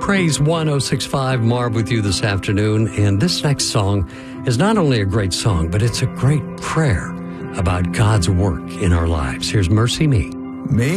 Praise 1065, Marv with you this afternoon. And this next song is not only a great song, but it's a great prayer about God's work in our lives. Here's Mercy Me.